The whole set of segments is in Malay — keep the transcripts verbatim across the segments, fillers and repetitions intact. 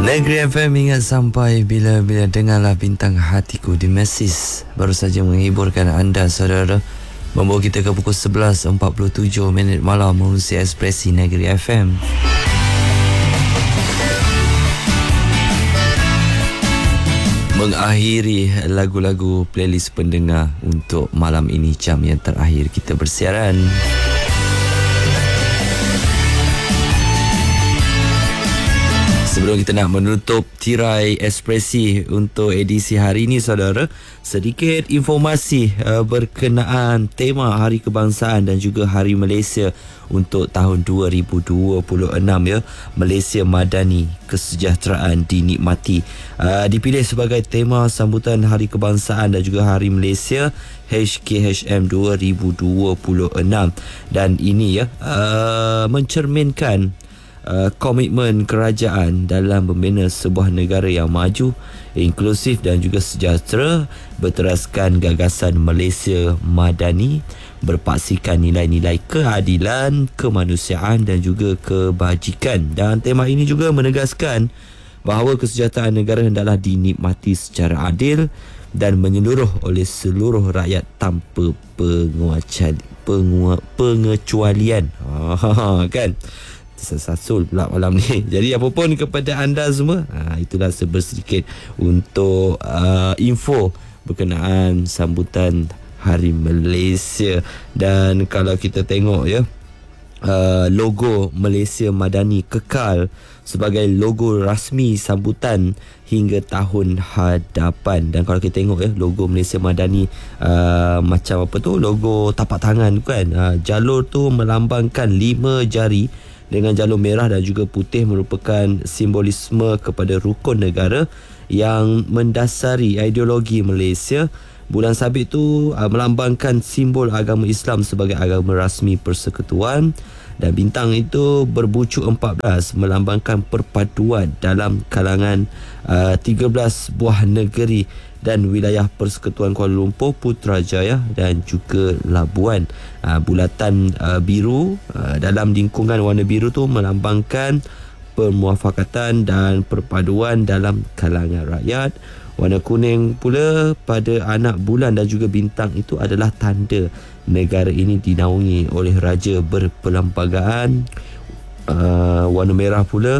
Negeri F M ingat sampai bila-bila dengarlah bintang hatiku di Mesis. Baru saja menghiburkan anda saudara, membawa kita ke pukul sebelas empat puluh tujuh minit malam mengurusi Ekspresi Negeri F M. Mengakhiri lagu-lagu playlist pendengar untuk malam ini, jam yang terakhir kita bersiaran. Sebelum kita nak menutup tirai Ekspresi untuk edisi hari ini saudara, sedikit informasi uh, berkenaan tema Hari Kebangsaan dan juga Hari Malaysia untuk tahun dua ribu dua puluh enam ya. Malaysia Madani, kesejahteraan dinikmati. Uh, dipilih sebagai tema sambutan Hari Kebangsaan dan juga Hari Malaysia H K H M dua ribu dua puluh enam, dan ini ya uh, mencerminkan Uh, komitmen kerajaan dalam membina sebuah negara yang maju, inklusif dan juga sejahtera, berteraskan gagasan Malaysia Madani, berpaksikan nilai-nilai keadilan, kemanusiaan dan juga kebajikan. Dan tema ini juga menegaskan bahawa kesejahteraan negara hendaklah dinikmati secara adil dan menyeluruh oleh seluruh rakyat tanpa penguacan, pengua, pengecualian. Ah, kan? Tersasul pula malam ni. Jadi apapun kepada anda semua, ha, itulah sedikit untuk uh, info berkenaan sambutan Hari Malaysia. Dan kalau kita tengok ya, uh, logo Malaysia Madani kekal sebagai logo rasmi sambutan hingga tahun hadapan. Dan kalau kita tengok ya, logo Malaysia Madani uh, macam apa tu, logo tapak tangan kan, uh, jalur tu melambangkan lima jari dengan jalur merah dan juga putih, merupakan simbolisme kepada rukun negara yang mendasari ideologi Malaysia. Bulan sabit tu uh, melambangkan simbol agama Islam sebagai agama rasmi persekutuan, dan bintang itu berbucuk empat belas melambangkan perpaduan dalam kalangan uh, tiga belas buah negeri dan wilayah Persekutuan Kuala Lumpur, Putrajaya dan juga Labuan. Uh, bulatan uh, biru uh, dalam lingkungan warna biru tu melambangkan permuafakatan dan perpaduan dalam kalangan rakyat. Warna kuning pula pada anak bulan dan juga bintang itu adalah tanda negara ini dinaungi oleh raja berperlembagaan. Uh, warna merah pula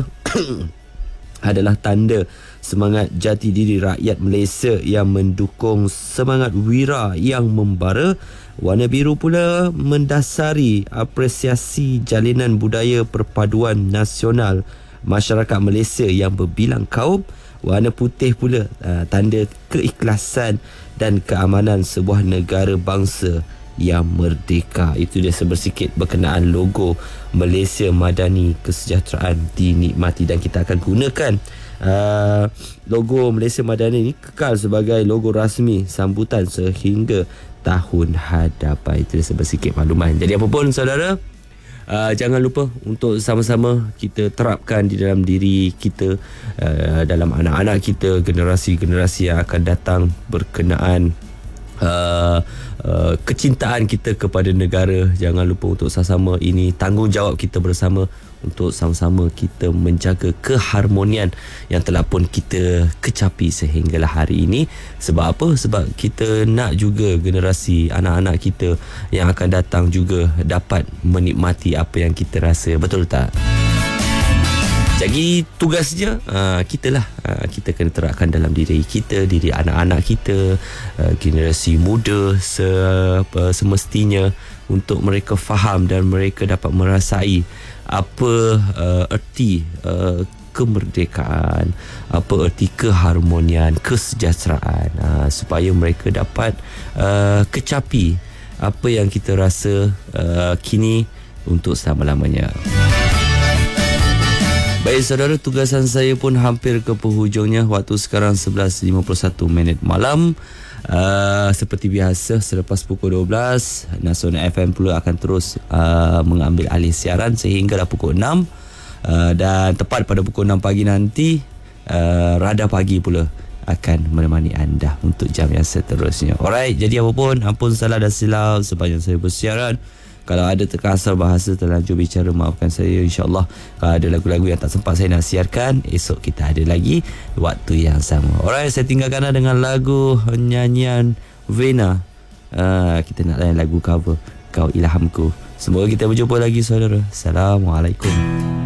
adalah tanda semangat jati diri rakyat Malaysia yang mendukung semangat wira yang membara. Warna biru pula mendasari apresiasi jalinan budaya perpaduan nasional masyarakat Malaysia yang berbilang kaum. Warna putih pula uh, tanda keikhlasan dan keamanan sebuah negara bangsa yang merdeka. Itu dia sebersikit berkenaan logo Malaysia Madani, kesejahteraan dinikmati. Dan kita akan gunakan uh, logo Malaysia Madani ini kekal sebagai logo rasmi sambutan sehingga tahun hadapan. Itu dia sebersikit makluman. Jadi apapun saudara, uh, jangan lupa untuk sama-sama kita terapkan di dalam diri kita, uh, dalam anak-anak kita, generasi-generasi yang akan datang berkenaan Uh, uh, kecintaan kita kepada negara. Jangan lupa untuk sama-sama, ini tanggungjawab kita bersama untuk sama-sama kita menjaga keharmonian yang telah pun kita kecapi sehinggalah hari ini. Sebab apa? Sebab kita nak juga generasi anak-anak kita yang akan datang juga dapat menikmati apa yang kita rasa. Betul tak? Jadi tugasnya uh, kita lah, uh, kita kena terapkan dalam diri kita, diri anak-anak kita, uh, generasi muda se, uh, semestinya, untuk mereka faham dan mereka dapat merasai apa uh, erti uh, kemerdekaan, apa erti keharmonian, kesejahteraan, uh, supaya mereka dapat uh, kecapi apa yang kita rasa uh, kini untuk selama-lamanya. Baik saudara, tugasan saya pun hampir ke penghujungnya. Waktu sekarang sebelas lima puluh satu minit malam. Uh, seperti biasa, selepas pukul dua belas, Nasional F M pula akan terus uh, mengambil alih siaran sehinggalah pukul enam. Uh, dan tepat pada pukul enam pagi nanti, uh, Radar Pagi pula akan menemani anda untuk jam yang seterusnya. Alright, jadi apapun, ampun salah dan silap sepanjang saya bersiaran. Kalau ada terkasar bahasa terlanjur bicara, maafkan saya. InsyaAllah kalau ada lagu-lagu yang tak sempat saya nak siarkan, esok kita ada lagi waktu yang sama. Alright, saya tinggalkan anda dengan lagu nyanyian Vena. uh, Kita nak layan lagu cover Kau Ilhamku. Semoga kita berjumpa lagi saudara. Assalamualaikum.